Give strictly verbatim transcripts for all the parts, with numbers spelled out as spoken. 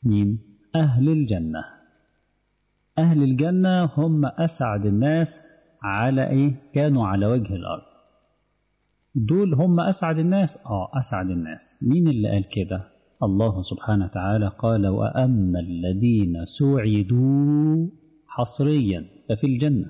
مين؟ أهل الجنة. أهل الجنة هم أسعد الناس على إيه؟ كانوا على وجه الأرض. دول هم أسعد الناس. آه أسعد الناس. مين اللي قال كده؟ الله سبحانه وتعالى قال: وأما الذين سعدوا حصريا ففي الجنة.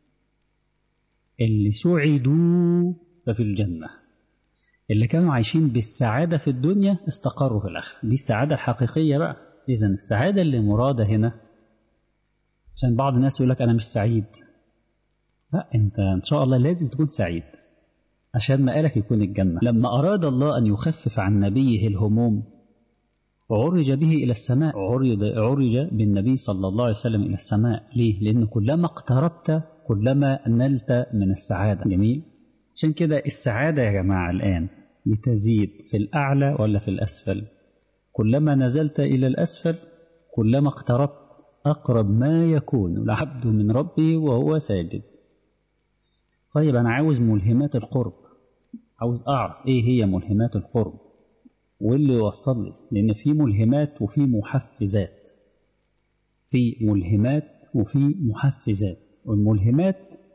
اللي سعدوا ففي الجنة، اللي كانوا عايشين بالسعادة في الدنيا استقروا في الآخرة. دي السعادة الحقيقية بقى. إذن السعادة اللي مرادة هنا، عشان بعض الناس يقول لك أنا مش سعيد. لا، أنت إن شاء الله لازم تكون سعيد عشان مآلك يكون الجنة. لما أراد الله أن يخفف عن نبيه الهموم وعرج به إلى السماء، عرج, عرج بالنبي صلى الله عليه وسلم إلى السماء. ليه؟ لأن كلما اقتربت كلما نلت من السعادة. جميل. عشان كده السعادة يا جماعة الآن لتزيد في الأعلى ولا في الأسفل؟ كلما نزلت إلى الأسفل كلما اقتربت أقرب ما يكون العبد من ربه وهو ساجد. طيب أنا عاوز ملهمات القرب، عاوز أعرف إيه هي ملهمات القرب واللي يوصل لي، لأن في ملهمات وفي محفزات. في ملهمات وفي محفزات. والملهمات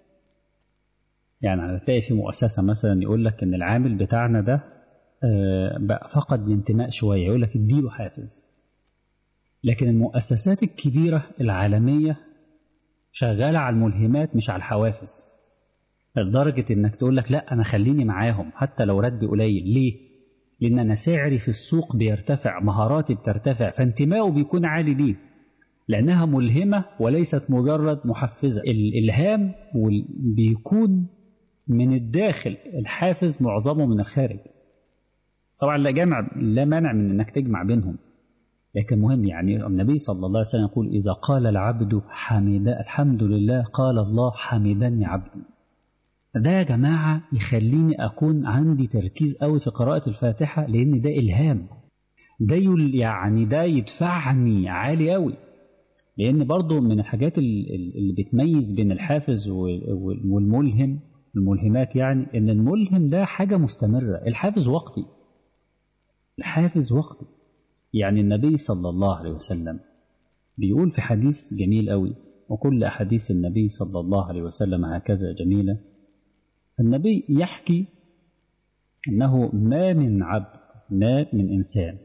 يعني هتلاقي في مؤسسة مثلا يقول لك إن العامل بتاعنا ده بقى فقد الانتماء شوية، يقول لك اديله حافز. لكن المؤسسات الكبيرة العالمية شغالة على الملهمات مش على الحوافز، لدرجة إنك تقول لك لا أنا خليني معاهم حتى لو راتبي قليل. ليه؟ لأن أنا سعري في السوق بيرتفع، مهاراتي بترتفع، فانتمائه بيكون عالي ليه، لأنها ملهمة وليست مجرد محفزة. الإلهام بيكون من الداخل، الحافز معظمه من الخارج. طبعا لا جمع لا مانع من أنك تجمع بينهم، لكن مهم. يعني النبي صلى الله عليه وسلم يقول: إذا قال العبد حمد الحمد لله قال الله حمدني عبدي. ده يا جماعة يخليني أكون عندي تركيز قوي في قراءة الفاتحة، لأن ده إلهام، ده يعني ده يدفعني عالي قوي. لأن برضو من الحاجات اللي بتميز بين الحافز والملهم، الملهمات يعني، إن الملهم ده حاجة مستمرة، الحافز وقتي. الحافز وقتي. يعني النبي صلى الله عليه وسلم بيقول في حديث جميل قوي، وكل أحاديث النبي صلى الله عليه وسلم هكذا جميلة. النبي يحكي أنه ما من عبد، ما من إنسان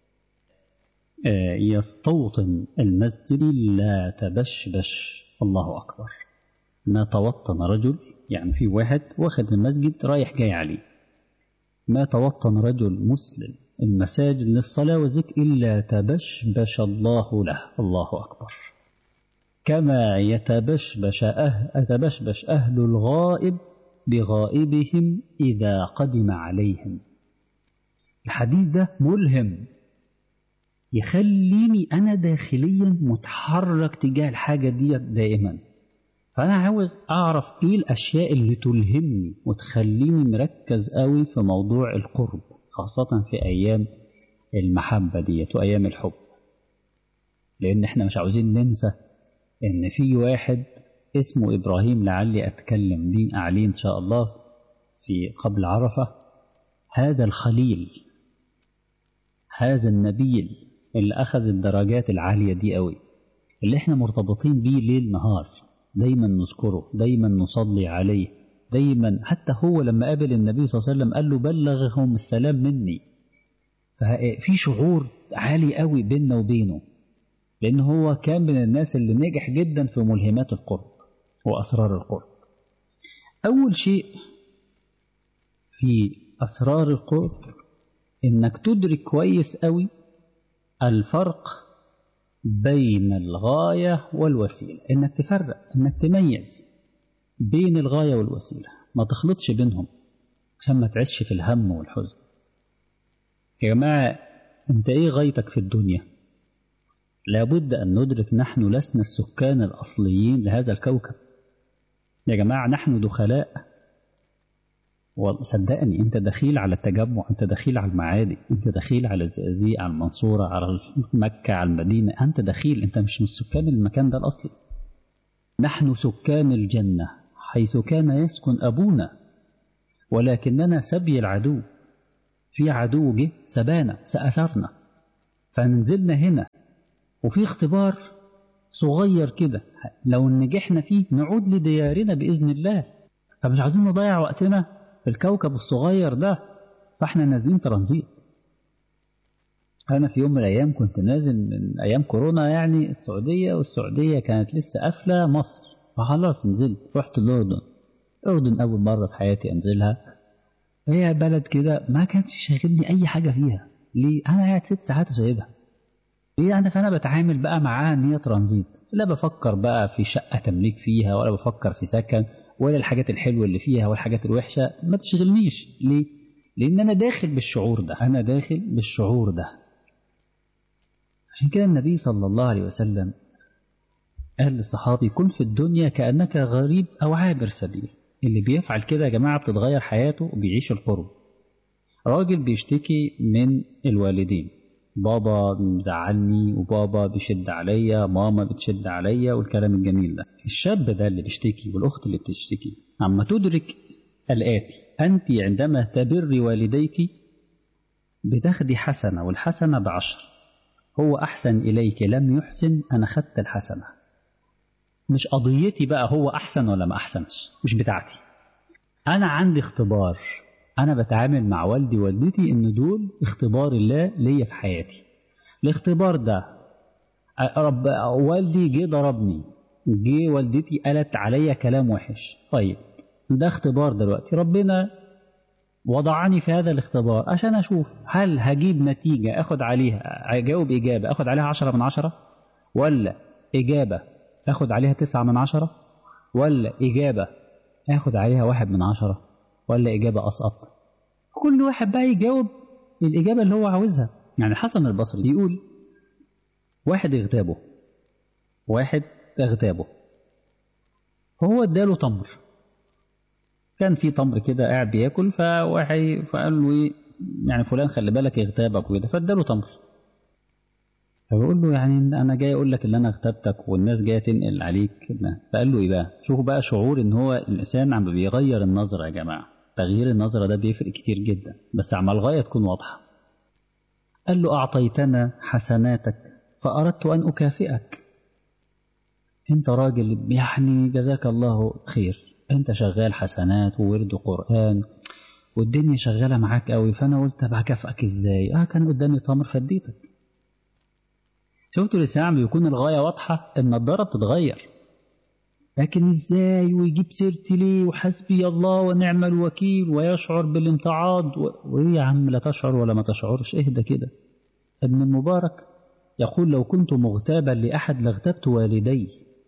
يستوطن المسجد لا تبشبش الله أكبر. ما توطن رجل، يعني في واحد واخد المسجد رايح جاي عليه، ما توطن رجل مسلم المساجد للصلاة والذكر إلا تبشبش الله له. الله أكبر. كما يتبشبش أهل, يتبشبش أهل الغائب بغائبهم إذا قدم عليهم. الحديث ده ملهم، يخليني أنا داخليا متحرك تجاه الحاجة دي دائما. فأنا عاوز أعرف إيه الأشياء اللي تلهمني وتخليني مركز قوي في موضوع القرب، خاصة في أيام المحبة ديت وأيام الحب. لأن إحنا مش عاوزين ننسى إن في واحد اسمه إبراهيم، لعلي أتكلم بيه أعليه إن شاء الله في قبل عرفة. هذا الخليل، هذا النبيل اللي أخذ الدرجات العالية دي قوي، اللي إحنا مرتبطين بيه ليل نهار، دايما نذكره، دايما نصلي عليه، دايما. حتى هو لما قابل النبي صلى الله عليه وسلم قال له بلغهم السلام مني. ففي شعور عالي قوي بيننا وبينه، لأن هو كان من الناس اللي نجح جدا في ملهمات القرب وأسرار القرب. أول شيء في أسرار القرب إنك تدرك كويس قوي الفرق بين الغاية والوسيلة، إنك تفرق، إنك تميز بين الغاية والوسيلة، ما تخلطش بينهم عشان ما تعيش في الهم والحزن. يا جماعة أنت إيه غايتك في الدنيا؟ لابد أن ندرك نحن لسنا السكان الأصليين لهذا الكوكب يا جماعة، نحن دخلاء. وصدقني أنت دخيل على التجمع، أنت دخيل على المعادي، أنت دخيل على الزقازيق، على المنصورة، على مكة، على المدينة، أنت دخيل، أنت مش من سكان المكان ده الأصلي. نحن سكان الجنة حيث كان يسكن أبونا، ولكننا سبي العدو. في عدو جه سبانا سأثرنا، فننزلنا هنا وفي اختبار صغير كده لو نجحنا فيه نعود لديارنا بإذن الله. فمش عايزين نضيع وقتنا في الكوكب الصغير ده، فاحنا نازلين ترانزيت. أنا في يوم من الأيام كنت نازل من أيام كورونا يعني السعودية، والسعودية كانت لسه قافلة مصر، فخلاص نزلت رحت الأردن. الأردن أول مرة في حياتي أنزلها. هي بلد كده ما كانش شاغلني أي حاجة فيها. ليه؟ أنا قاعد ست ساعات وسايبها. ليه؟ أنا فأنا بتعامل بقى معاها إن هي ترانزيت، لا بفكر بقى في شقة تمليك فيها، ولا بفكر في سكن، ولا الحاجات الحلوة اللي فيها والحاجات الوحشة ما تشغلنيش. ليه؟ لأن أنا داخل بالشعور ده، أنا داخل بالشعور ده. عشان كده النبي صلى الله عليه وسلم قال للصحابي: كن في الدنيا كأنك غريب أو عابر سبيل. اللي بيفعل كده يا جماعة بتتغير حياته وبيعيش القرب. راجل بيشتكي من الوالدين، بابا مزعلني وبابا بيشد عليا، ماما بتشد عليا والكلام الجميل ده. الشاب ده اللي بيشتكي والأخت اللي بتشتكي عما تدرك الآتي: أنت عندما تبر والديك بتاخدي حسنة، والحسنة بعشر. هو أحسن إليك لم يحسن، أنا خدت الحسنة. مش قضيتي بقى هو أحسن ولا ما أحسنش، مش بتاعتي. أنا عندي اختبار، أنا بتعامل مع والدي والدتي إن دول اختبار الله ليا في حياتي. الاختبار ده رب والدي جه ضربني، جه والدتي قالت عليا كلام وحش، طيب ده اختبار دلوقتي ربنا وضعني في هذا الاختبار عشان أشوف هل هجيب نتيجة أخد عليها، أجاوب إجابة أخد عليها عشرة من عشرة، ولا إجابة أخد عليها تسعة من عشرة، ولا إجابة أخد عليها واحد من عشرة، ولا إجابة أسقط. كل واحد بقى يجاوب الإجابة اللي هو عاوزها. يعني حسن البصري يقول: واحد اغتابه، واحد اغتابه فهو اداله تمر. كان في تمر كده قاعد بياكل، فواحد فقال له ايه يعني فلان خلي بالك اغتابك وكده، فاداله تمر. فبيقول له يعني انا جاي اقول لك ان انا اغتابتك والناس جايه تنقل عليك كده. فقال له ايه بقى؟ شوفوا بقى شعور ان هو الانسان عم بيغير النظره. يا جماعه تغيير النظره ده بيفرق كتير جدا، بس عم الغايه تكون واضحه. قال له: اعطيتنا حسناتك فاردت ان اكافئك. انت راجل يعني جزاك الله خير، انت شغال حسنات وورد قرآن والدنيا شغالة معاك قوي، فانا قلت بكافئك ازاي؟ اه كان قدامي تمر فديتك. شفتوا الإسلام بيكون الغاية واضحة، النضارة بتتغير. لكن ازاي ويجيب سيرتي ليه وحسبي الله ونعم الوكيل ويشعر بالامتعاض و... وايه يا عم لا تشعر ولا ما تشعرش، اهدى كده. ابن المبارك يقول: لو كنت مغتابا لأحد لاغتبت والدي.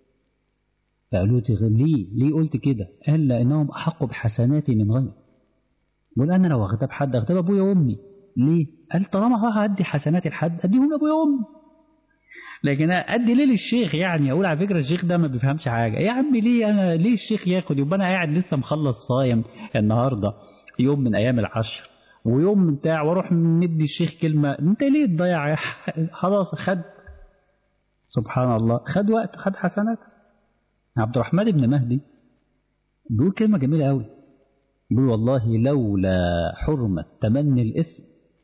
فقالوا ليه ليه قلت كده؟ قال: لأنهم أحق بحسناتي من غير. بقول أنا لو أغتاب حد أغتاب أبويا وأمي. ليه؟ قال: طالما هو هأدي حسناتي لحد أديهم لأبويا وأمي. لكن أدي ليه للشيخ؟ يعني أقول على فكرة الشيخ ده ما بيفهمش حاجة. يا عم ليه أنا ليه الشيخ ياخد؟ يبقى أنا قاعد لسه مخلص صايم النهاردة يوم من أيام العشر ويوم بتاع، واروح مدي الشيخ كلمة أنت ليه تضيع؟ خلاص خد، سبحان الله، خد وقت، خد حسنات. عبد الرحمن بن مهدي بيقول كلمة جميلة قوي، بيقول: والله لولا حرمة تمني الإثم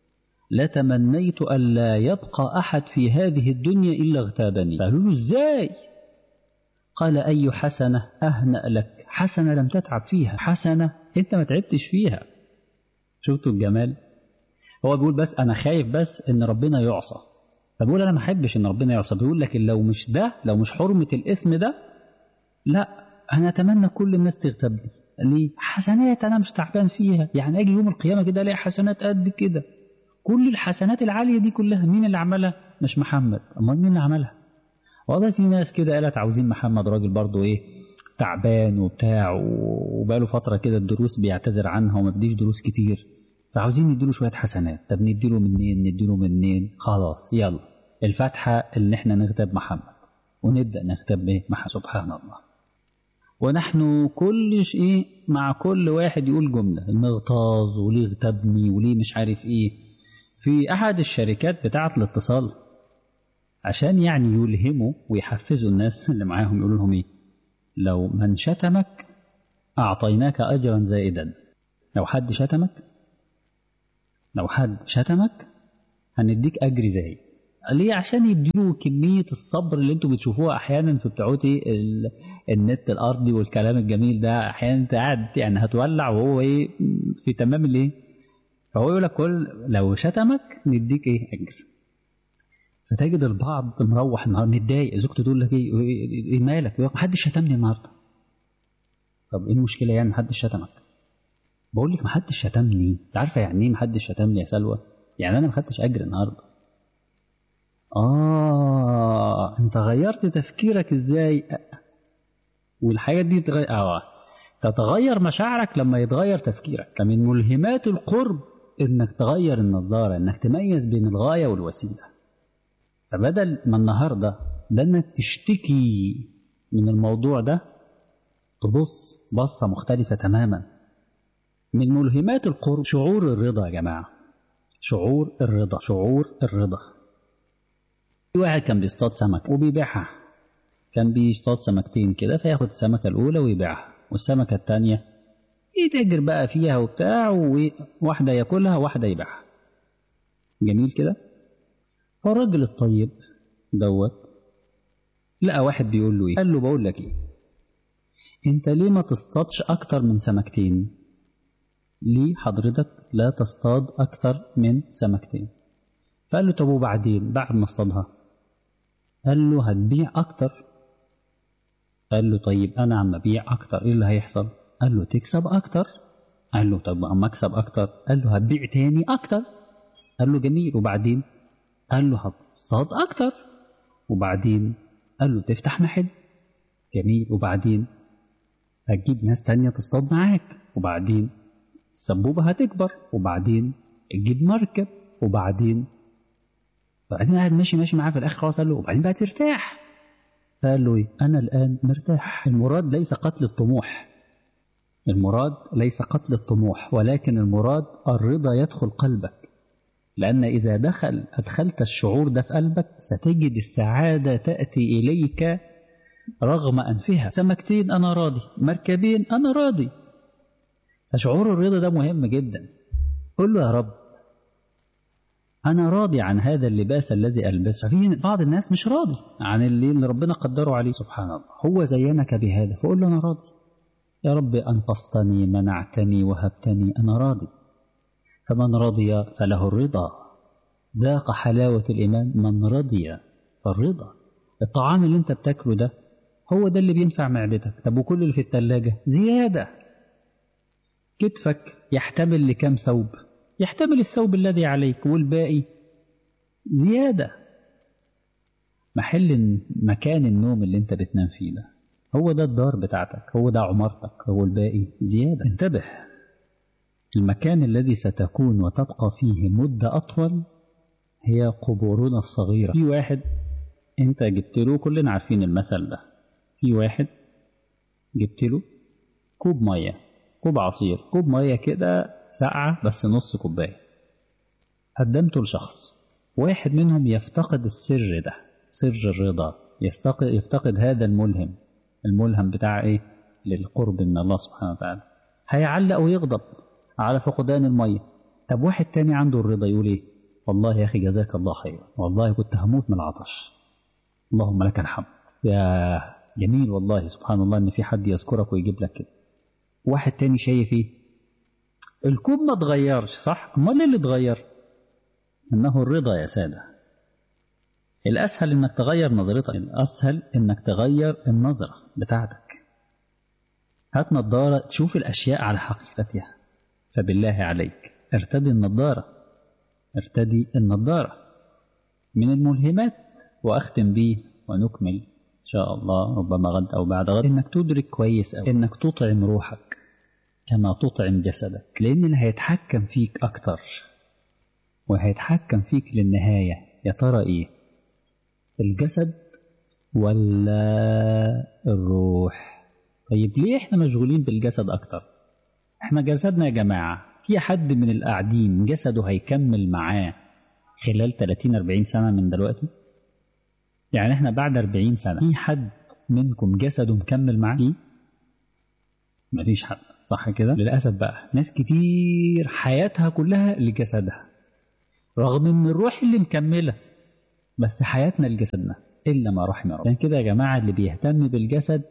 لتمنيت ألا يبقى أحد في هذه الدنيا إلا اغتابني. قالوا له: إزاي؟ قال: أي حسنة أهنأ لك؟ حسنة لم تتعب فيها، حسنة أنت ما تعبتش فيها. شفتوا الجمال؟ هو بيقول بس أنا خايف بس إن ربنا يعصى، فبيقول أنا ما أحبش إن ربنا يعصى. بيقول لكن لو مش ده، لو مش حرمة الإثم ده، لا أنا أتمنى كل الناس تغتابني. ليه؟ حسنات أنا مش تعبان فيها. يعني أجي يوم القيامة كده ألاقي حسنات قد كده، كل الحسنات العالية دي كلها مين اللي عملها؟ مش محمد. أمال مين اللي عملها؟ والله في ناس كده قالت عاوزين محمد، راجل برضو إيه تعبان وبتاع وبقاله فترة كده الدروس بيعتذر عنها وما بديش دروس كتير، فعاوزين نديله شوية حسنات. طب نديله منين؟ نديله منين؟ خلاص يلا الفاتحة اللي احنا نغتاب محمد ونبدأ نغتاب ايه محمد. سبحان الله. ونحن كل شيء مع كل واحد يقول جملة نغتاظ وليه اغتابني وليه مش عارف ايه. في أحد الشركات بتاعة الاتصال عشان يعني يلهموا ويحفزوا الناس اللي معاهم يقولوا لهم ايه: لو من شتمك أعطيناك أجرا زائدا. لو حد شتمك لو حد شتمك هنديك أجر زايد. ليه؟ عشان يديله كمية الصبر اللي انتوا بتشوفوها احيانا في بتوعات ايه ال- النت الارضي والكلام الجميل ده. احيانا انت قاعد يعني هتولع وهو ايه في تمام الايه. فهو يقول لك كل لو شتمك نديك ايه اجر. فتجد البعض مروح النهار متضايق، زوجته تقول لك ايه ايه إيه مالك؟ يقول لك محدش شتمني النهارده. طب ايه المشكله يعني محدش شتمك؟ بقول لك محدش شتمني. انت عارفه يعني ايه محدش شتمني يا سلوى؟ يعني انا ما خدتش اجر النهارده. اه انت غيرت تفكيرك ازاي؟ والحاجات دي تغير اه تتغير مشاعرك لما يتغير تفكيرك. فمن ملهمات القرب انك تغير النظاره، انك تميز بين الغايه والوسيله. فبدل ما النهارده ده انك تشتكي من الموضوع ده، تبص بصه مختلفه تماما. من ملهمات القرب شعور الرضا يا جماعه. شعور الرضا، شعور الرضا. في واحد كان بيصطاد سمك وبيبيعها. كان بيصطاد سمكتين كده، فياخد السمكة الأولى ويبيعها، والسمكة التانية يتاجر بقى فيها وبتاع، وواحدة ياكلها وواحدة يبيعها. جميل كده. فالراجل الطيب دوت لقى واحد بيقول له ايه؟ قال له بقول لك ايه، انت ليه ما تصطادش اكتر من سمكتين؟ ليه حضرتك لا تصطاد اكتر من سمكتين؟ فقال له طب وبعدين بعد ما اصطادها؟ قال له هتبيع اكتر. قال له طيب انا عم ابيع اكتر ايه اللي هيحصل؟ قال له تكسب اكتر. قال له طب اما اكسب اكتر؟ قال له هتبيع تاني اكتر. قال له جميل وبعدين؟ قال له هتصطاد اكتر. وبعدين؟ قال له تفتح محل. جميل وبعدين؟ هتجيب ناس تانية تصطاد معاك. وبعدين؟ السبوبة هتكبر. وبعدين؟ تجيب مركب. وبعدين؟ بعدين قاعد ماشي ماشي معاه في الاخر خلاص قال له وبعدين بقى ترتاح. فقال له ايه؟ انا الان مرتاح. المراد ليس قتل الطموح. المراد ليس قتل الطموح، ولكن المراد الرضا يدخل قلبك. لأن إذا دخل أدخلت الشعور ده في قلبك ستجد السعادة تأتي إليك رغم أنفها. سمكتين أنا راضي، مركبين أنا راضي. فشعور الرضا ده مهم جدا. قل له يا رب أنا راضي عن هذا اللباس الذي ألبسه. في بعض الناس مش راضي عن اللي, اللي ربنا قدره عليه. سبحان الله، هو زينك بهذا فقل له أنا راضي يا رب، أنقصتني منعتني وهبتني أنا راضي. فمن رضي فله الرضا. ذاق حلاوة الإيمان من رضي. فالرضا الطعام اللي انت بتاكله ده هو ده اللي بينفع معدتك. طب وكل اللي في التلاجة زيادة. كتفك يحتمل لكم ثوب؟ يحتمل الثوب الذي عليك، والباقي زيادة. محل مكان النوم اللي انت بتنام فيه ده هو ده الدار بتاعتك، هو ده عمارتك، هو الباقي زيادة. انتبه، المكان الذي ستكون وتبقى فيه مدة أطول هي قبورنا الصغيرة. في واحد انت جبت له، كلنا عارفين المثل ده، في واحد جبت له كوب مية، كوب عصير، كوب مية كده ساقعة بس نص كوباية، قدمته لشخص. واحد منهم يفتقد السر ده، سر الرضا، يفتقد, يفتقد هذا الملهم، الملهم بتاع ايه؟ للقرب من الله سبحانه وتعالى. هيعلق ويغضب على فقدان المية. طب واحد تاني عنده الرضا يقول ايه؟ والله يا أخي جزاك الله خير، والله كنت هموت من العطش، اللهم لك الحمد. يا جميل والله، سبحان الله إن في حد يذكرك ويجيب لك كده. واحد تاني شايف ايه؟ الكوب ما اتغيرش صح؟ امال اللي اتغير؟ انه الرضا يا سادة. الأسهل إنك تغير نظرتك، الأسهل إنك تغير النظرة بتاعتك. هات نظارة تشوف الأشياء على حقيقتها. فبالله عليك ارتدي النظارة، ارتدي النظارة. من الملهمات، وأختم به ونكمل إن شاء الله ربما غد أو بعد غد، إنك تدرك كويس أو إنك تطعم روحك كما تطعم جسدك، لأن اللي هيتحكم فيك أكتر وهيتحكم فيك للنهاية يا ترى إيه؟ الجسد ولا الروح؟ طيب ليه إحنا مشغولين بالجسد أكتر؟ إحنا جسدنا يا جماعة، في حد من القاعدين جسده هيكمل معاه خلال ثلاثين أربعين سنة من دلوقتي؟ يعني إحنا بعد أربعين سنة في حد منكم جسده مكمل معاه؟ فيه؟ مفيش حد، صح كده؟ للأسف بقى ناس كتير حياتها كلها لجسدها، رغم إن الروح اللي مكملة. بس حياتنا لجسدنا إلا ما رحم ربنا. كده يا جماعة اللي بيهتم بالجسد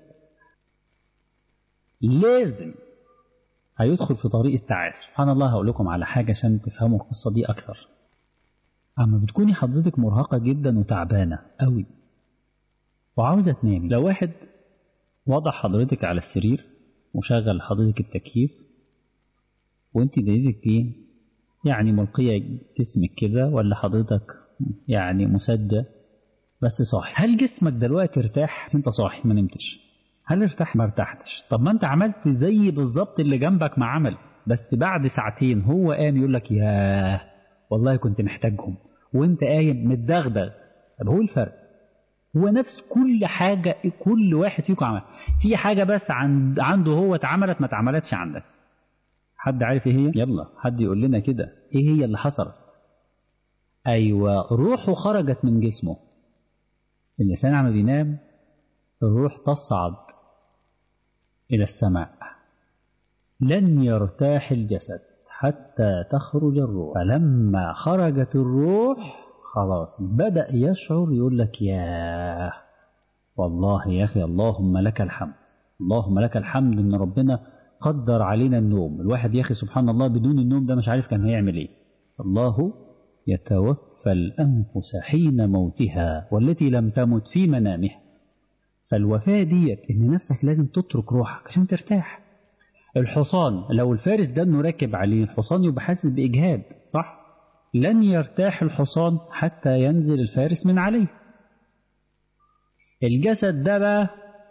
لازم هيدخل في طريق التعاسة. سبحان الله، هقول لكم على حاجة عشان تفهموا القصة دي أكثر. أما بتكوني حضرتك مرهقة جدا وتعبانة قوي وعاوزة تنامي، لو واحد وضع حضرتك على السرير وشغل حضرتك التكييف وانت دايتك ايه يعني ملقية جسمك كده، ولا حضرتك يعني مسجة بس صاحي، هل جسمك دلوقتي ارتاح؟ انت صاحي ما نمتش، هل ارتاح؟ ما ارتحتش. طب ما انت عملت زي بالظبط اللي جنبك ما عمل، بس بعد ساعتين هو قام يقول لك ياه والله كنت محتاجهم، وانت قايم متدغدغ. طب هو الفرق هو نفس كل حاجة، كل واحد فيكم عمل في حاجة بس عند عنده هو اتعملت ما اتعملتش عندك. حد عارف ايه هي؟ يلا حد يقول لنا كده ايه هي اللي حصلت. ايوه، روحه خرجت من جسمه. الانسان عم بينام الروح تصعد الى السماء، لن يرتاح الجسد حتى تخرج الروح، فلما خرجت الروح خلاص بدأ يشعر، يقول لك ياه والله يا أخي اللهم لك الحمد، اللهم لك الحمد إن ربنا قدر علينا النوم. الواحد يا أخي سبحان الله بدون النوم ده مش عارف كان هيعمل إيه. الله يتوفى الأنفس حين موتها والتي لم تمت في منامها. فالوفاة ديت إن نفسك لازم تترك روحك عشان ترتاح. الحصان لو الفارس ده انه راكب عليه الحصان يبقى حاسس بإجهاد، صح؟ لن يرتاح الحصان حتى ينزل الفارس من عليه. الجسد ده بقى،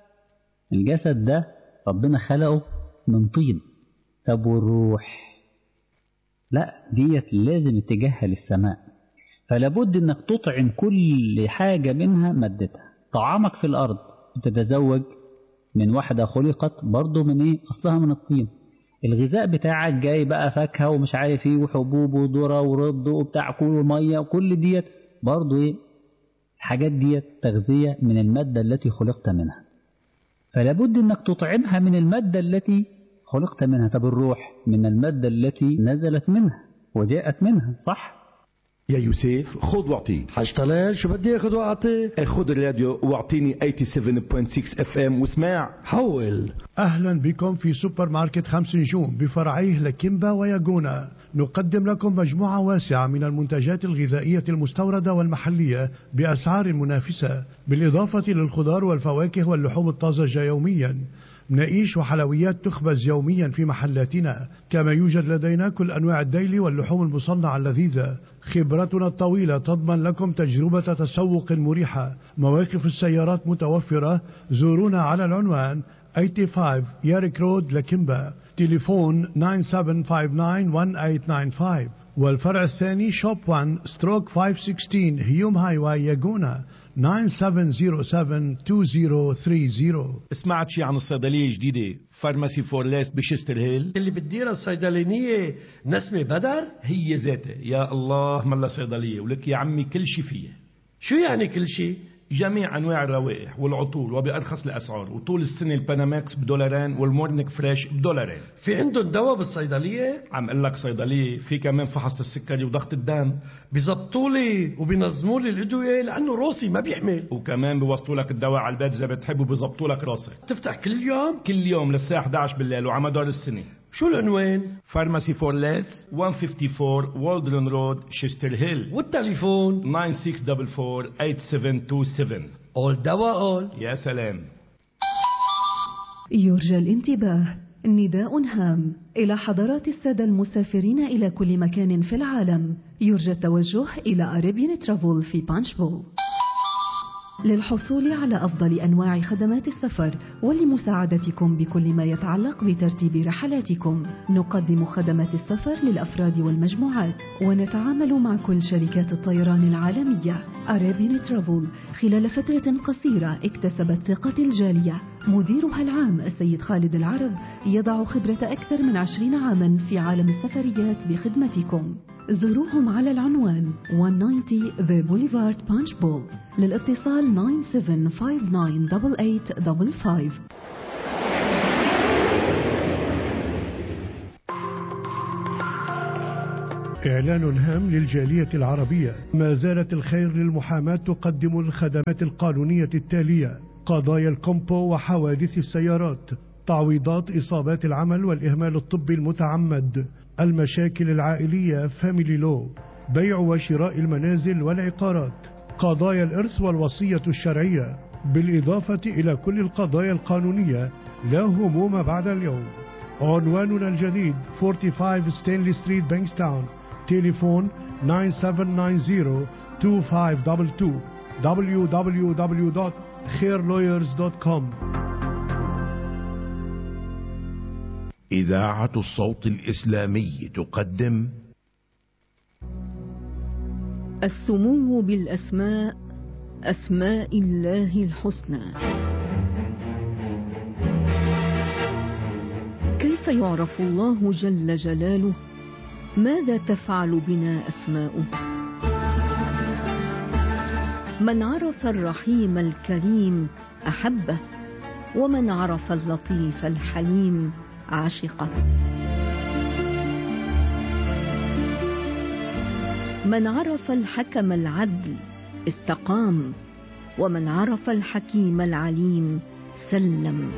الجسد ده ربنا خلقه من طين. طب والروح؟ لا ديت لازم اتجاهها للسماء، فلابد انك تطعم كل حاجة منها مادتها. طعامك في الأرض تتزوج من واحدة خلقت برضو من ايه اصلها من الطين. الغذاء بتاعك جاي بقى فاكهة ومش عارف ايه وحبوب وذرة ورد وبتاع كل ومية وكل ديت برضو ايه الحاجات ديت تغذية من المادة التي خلقت منها، فلابد انك تطعمها من المادة التي خلقت منها. طب الروح من المادة التي نزلت منها وجاءت منها، صح؟ يا يوسف خذ واعطي. حاج طلال شو بدي اخذ واعطي؟ خذ الراديو واعطيني سبعة وثمانين فاصلة ستة اف ام واسمع. حول. اهلا بكم في سوبر ماركت خمس نجوم بفرعيه لكيمبا وياغونا. نقدم لكم مجموعة واسعة من المنتجات الغذائية المستوردة والمحلية بأسعار منافسة، بالإضافة للخضار والفواكه واللحوم الطازجة يوميا. مناقيش وحلويات تخبز يوميا في محلاتنا، كما يوجد لدينا كل أنواع الديلي واللحوم المصنعة اللذيذة. خبرتنا الطويلة تضمن لكم تجربة تسوق مريحة. مواقف السيارات متوفرة. زورونا على العنوان خمسة وثمانين ياريك رود لكيمبا، تليفون تسعة سبعة خمسة تسعة واحد ثمانية تسعة خمسة. والفرع الثاني شوب واحد ستروك خمسمية وستة عشر هيوم هايواي ياغونا تسعة سبعة صفر سبعة اثنين صفر ثلاثين. سمعت شي عن الصيدلية الجديدة فارماسي فورليس بشستر هيل اللي بتديرها الصيدلانية نسمة بدر؟ هي ذاتها. يا الله ملا صيدلية ولك يا عمي كل شي فيها. شو يعني كل شي؟ جميع أنواع الروائح والعطور وبأرخص الأسعار، وطول السنة الباناماكس بدولارين والمورنيك فريش بدولارين. في عندهم دواء بالصيدلية؟ عم قل لك صيدلية في كمان فحص السكري وضغط الدم. بيزبطوا لي وبينظموا لي الأدوية لأنه روسي ما بيحمل، وكمان بيوصلوا لك الدواء على البيت إذا بتحب وبيزبطوا لك راسك. تفتح كل يوم؟ كل يوم للساعة إحدى عشر بالليل وعلى مدار السنة. شو العنوان؟ فارماسي فورليس مئة وأربعة وخمسين والدرن رود شيستر هيل، والتليفون تسعة ستة أربعة أربعة ثمانية سبعة اثنين سبعة. أول دواء أول. يا سلام. يرجى الانتباه، نداء هام إلى حضرات السادة المسافرين إلى كل مكان في العالم. يرجى التوجه إلى أريبيان ترافل في بانشبو للحصول على أفضل أنواع خدمات السفر ولمساعدتكم بكل ما يتعلق بترتيب رحلاتكم. نقدم خدمات السفر للأفراد والمجموعات، ونتعامل مع كل شركات الطيران العالمية. أريبيان ترافل خلال فترة قصيرة اكتسبت ثقة الجالية. مديرها العام السيد خالد العرب يضع خبرة أكثر من عشرين عاما في عالم السفريات بخدمتكم. زوروهم على العنوان مئة وتسعين The Boulevard Punchbowl. للاتصال تسعة سبعة خمسة تسعة ثمانية ثمانية خمسة خمسة. إعلان هام للجالية العربية. ما زالت الخير للمحاماة تقدم الخدمات القانونية التالية: قضايا الكومبو وحوادث السيارات، تعويضات إصابات العمل والإهمال الطبي المتعمد، المشاكل العائلية فاميلي لو، بيع وشراء المنازل والعقارات، قضايا الإرث والوصية الشرعية، بالإضافة إلى كل القضايا القانونية. لا هموم بعد اليوم. عنواننا الجديد خمسة وأربعين ستانلي ستريت بانكستاون. تليفون تسعة سبعة تسعة صفر اثنين خمسة اثنين اثنين. دبليو دبليو دبليو دوت خير لويرز دوت كوم. إذاعة الصوت الإسلامي تقدم السمو بالأسماء، أسماء الله الحسنى. كيف يعرف الله جل جلاله؟ ماذا تفعل بنا أسماؤه؟ من عرف الرحيم الكريم أحبه، ومن عرف اللطيف الحليم عشقه. من عرف الحكم العدل استقام، ومن عرف الحكيم العليم سلم.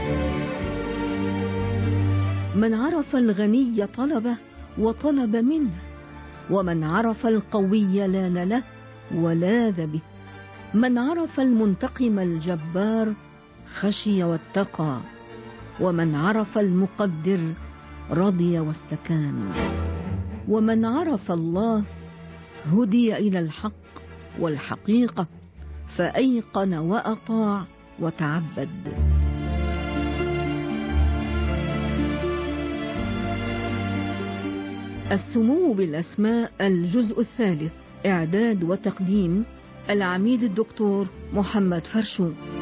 من عرف الغني طلبه وطلب منه، ومن عرف القوي لان له ولاذ به. من عرف المنتقم الجبار خشي واتقى، ومن عرف المقدر رضي واستكان. ومن عرف الله هدي إلى الحق والحقيقة، فأيقن وأطاع وتعبد. السمو بالأسماء الجزء الثالث، إعداد وتقديم العميد الدكتور محمد فرشو.